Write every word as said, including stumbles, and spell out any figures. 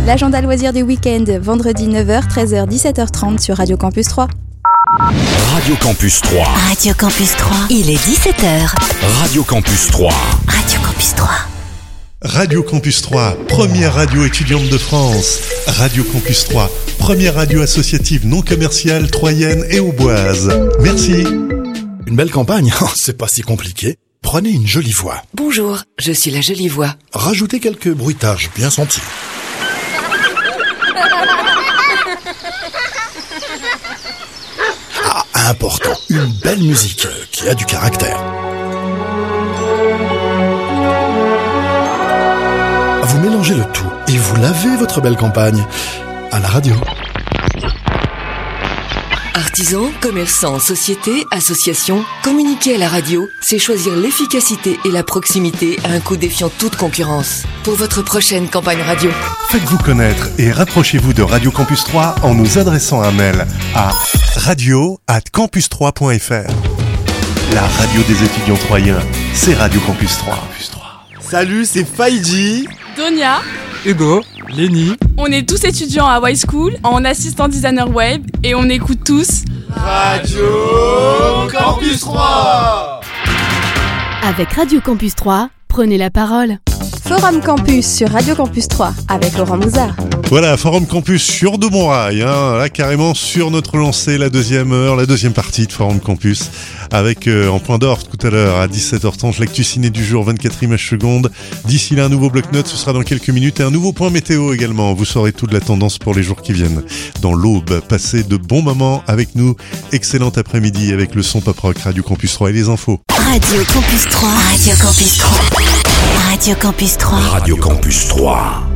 L'agenda loisirs du week-end, vendredi neuf heures, treize heures, dix-sept heures trente sur Radio Campus trois. Radio Campus trois. Radio Campus trois. Il est dix-sept heures. Radio Campus trois. Radio Campus trois. Radio Campus trois, première radio étudiante de France. Radio Campus trois, première radio associative non commerciale troyenne et auboise. Merci. Une belle campagne, c'est pas si compliqué. Prenez une jolie voix. Bonjour, je suis la jolie voix. Rajoutez quelques bruitages bien sentis. Ah, important, une belle musique qui a du caractère. Vous mélangez le tout et vous lavez votre belle campagne à la radio. Artisans, commerçants, sociétés, associations, communiquer à la radio, c'est choisir l'efficacité et la proximité à un coût défiant toute concurrence. Pour votre prochaine campagne radio, faites-vous connaître et rapprochez-vous de Radio Campus trois en nous adressant un mail à radio arobase campus trois point f r. La radio des étudiants troyens, c'est Radio Campus trois. Salut, c'est Faïji, Donia, Hugo, Lenny. On est tous étudiants à Y School en assistant designer web et on écoute tous Radio Campus trois. Avec Radio Campus trois, prenez la parole. Forum Campus sur Radio Campus trois avec Laurent Mouzard. Voilà, Forum Campus sur de bons rails, hein, là carrément sur notre lancée, la deuxième heure, la deuxième partie de Forum Campus, avec euh, en point d'orgue tout à l'heure à dix-sept heures trente, l'actu ciné du jour, vingt-quatre images secondes. D'ici là, un nouveau bloc-notes, ce sera dans quelques minutes, et un nouveau point météo également. Vous saurez toute la tendance pour les jours qui viennent. Dans l'aube, passez de bons moments avec nous. Excellent après-midi avec le son pop rock, Radio Campus trois et les infos. Radio Campus trois. Radio Campus trois. Radio Campus trois. Radio Campus trois.